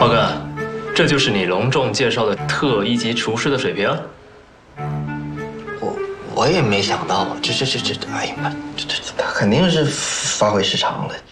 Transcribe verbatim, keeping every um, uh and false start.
豹哥，这就是你隆重介绍的特一级厨师的水平。 我我也没想到，这这这这，哎呀妈，这这这肯定是发挥失常了。